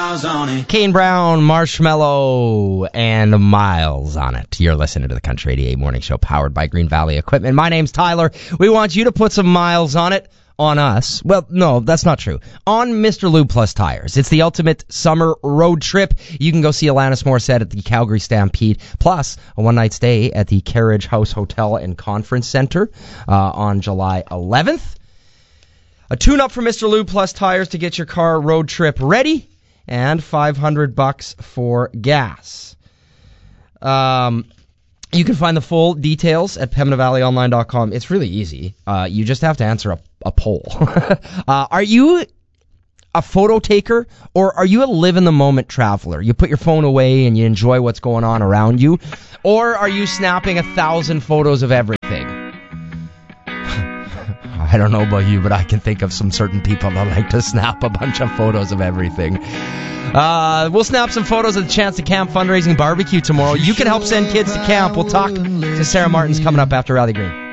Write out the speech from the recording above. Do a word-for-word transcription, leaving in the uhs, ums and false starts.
miles on it. Kane Brown, Marshmallow, and Miles on it. You're listening to the Country eighty-eight Morning Show, powered by Green Valley Equipment. My name's Tyler. We want you to put some miles on it. On us. Well, no, that's not true. On Mister Lube Plus Tires. It's the ultimate summer road trip. You can go see Alanis Morissette at the Calgary Stampede, plus a one-night stay at the Carriage House Hotel and Conference Center uh, on July eleventh. A tune-up for Mister Lube Plus Tires to get your car road trip ready, and five hundred bucks for gas. Um... You can find the full details at pembina valley online dot com. It's really easy. Uh, you just have to answer a, a poll. uh, are you a photo taker, or are you a live-in-the-moment traveler? You put your phone away and you enjoy what's going on around you? Or are you snapping a thousand photos of everything? I don't know about you, but I can think of some certain people that like to snap a bunch of photos of everything. Uh, we'll snap some photos of the Chance to Camp fundraising barbecue tomorrow. You can help send kids to camp. We'll talk to Sarah Martins coming up after Rally Green.